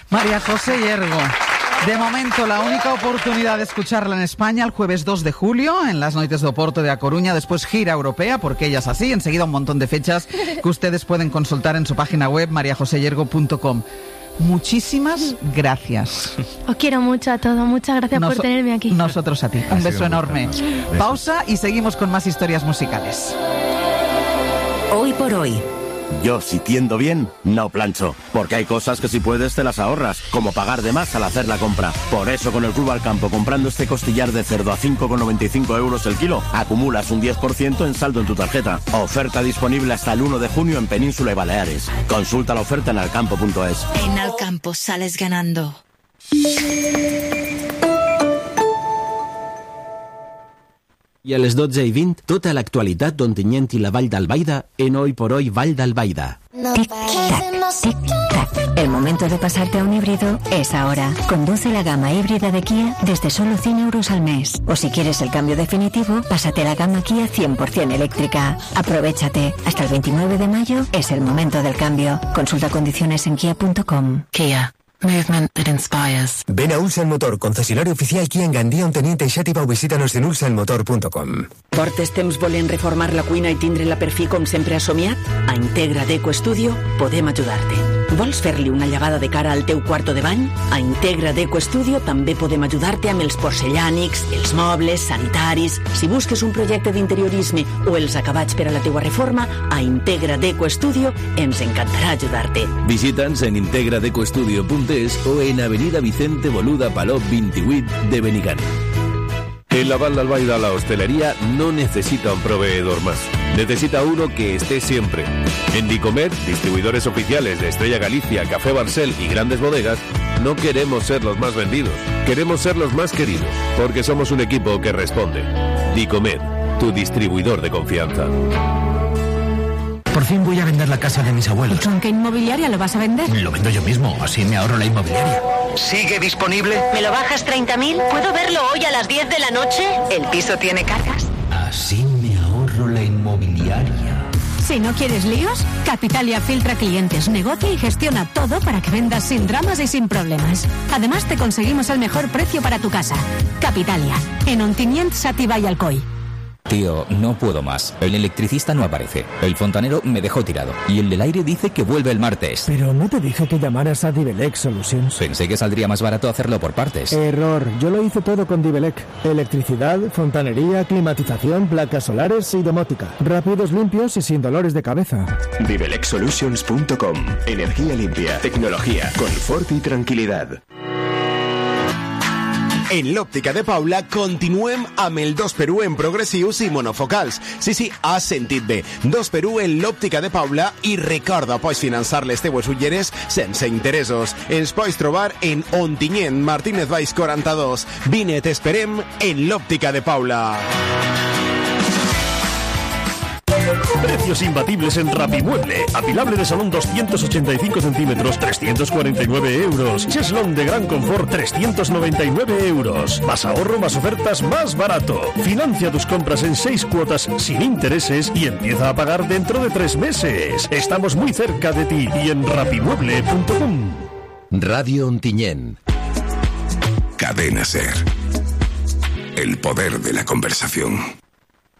María José Yergo. De momento, la única oportunidad de escucharla en España el jueves 2 de julio, en las Noites do Porto de A Coruña, después gira europea, porque ella es así, enseguida un montón de fechas que ustedes pueden consultar en su página web, mariajoseyergo.com. Muchísimas gracias. Os quiero mucho a todos, muchas gracias por tenerme aquí. Nosotros a ti, un beso enorme. Pausa y seguimos con más historias musicales. Hoy por hoy. Yo, si tiendo bien, no plancho, porque hay cosas que si puedes te las ahorras, como pagar de más al hacer la compra. Por eso con el Club Alcampo, comprando este costillar de cerdo a 5,95 euros el kilo, acumulas un 10% en saldo en tu tarjeta. Oferta disponible hasta el 1 de junio en Península y Baleares. Consulta la oferta en alcampo.es. En Alcampo sales ganando. I a les 12:20, tota l'actualitat d'Ontinyent i la Vall d'Albaida en Hoy por Hoy Vall d'Albaida. Tic-tac, tic-tac. El momento de pasarte a un híbrido es ahora. Conduce la gama híbrida de Kia desde solo 100 euros al mes. O si quieres el cambio definitivo, pásate a la gama Kia 100% eléctrica. Aprovéchate. Hasta el 29 de mayo es el momento del cambio. Consulta condiciones en kia.com. Kia. Movement that inspires. Ven a Ulsan Motor, concesionario oficial Kia en Gandia, Onteniente i Xàtiva, o visita'ns en ulsanmotor.com. Portes temps volent reformar la cuina i tindre-la per fi com sempre has somiat? A Integra Deco Studio podem ajudar-te. Vols fer-li una llevada de cara al teu quarto de bany? A Integra Deco Studio també podem ajudar-te amb els porcellànics, els mobles, sanitaris. Si busques un projecte d'interiorisme o els acabats per a la teua reforma, a Integra Deco Studio ens encantarà ajudar-te. Visita'ns en integradecostudio.es o en Avenida Vicente Boluda Palop 28 de Benigán. En la Val d'Albaida la hostelería no necesita un proveedor más. Necesita uno que esté siempre. En Dicomer, distribuidores oficiales de Estrella Galicia, Café Barcel y grandes bodegas, no queremos ser los más vendidos. Queremos ser los más queridos, porque somos un equipo que responde. Dicomer, tu distribuidor de confianza. Por fin voy a vender la casa de mis abuelos. ¿Y con qué inmobiliaria lo vas a vender? Lo vendo yo mismo, así me ahorro la inmobiliaria. ¿Sigue disponible? ¿Me lo bajas 30.000? ¿Puedo verlo hoy a las 10 de la noche? ¿El piso tiene cargas? Así me ahorro la inmobiliaria. Si no quieres líos, Capitalia filtra clientes, negocia y gestiona todo para que vendas sin dramas y sin problemas. Además, te conseguimos el mejor precio para tu casa. Capitalia, en Ontinyent, Xàtiva y Alcoi. Tío, no puedo más. El electricista no aparece. El fontanero me dejó tirado. Y el del aire dice que vuelve el martes. Pero no te dije que llamaras a Divelec Solutions. Pensé que saldría más barato hacerlo por partes. Error. Yo lo hice todo con Divelec. Electricidad, fontanería, climatización, placas solares y domótica. Rápidos, limpios y sin dolores de cabeza. DivelecSolutions.com. Energía limpia, tecnología, confort y tranquilidad. En l'òptica de Paula continuem amb el 2x1 en progressius i monofocals. Sí, has sentit bé. 2x1 en l'òptica de Paula i recorda, pots finançar les teues ulleres sense interessos. Ens pots trobar en Ontinyent, Martínez Valls 42. Vine, t'esperem en l'òptica de Paula. Precios imbatibles en Rapimueble. Apilable de salón 285 centímetros, 349 euros. Cheslón de gran confort, 399 euros. Más ahorro, más ofertas, más barato. Financia tus compras en 6 cuotas sin intereses y empieza a pagar dentro de 3 meses. Estamos muy cerca de ti y en rapimueble.com. Radio Ontinyent. Cadena SER. El poder de la conversación.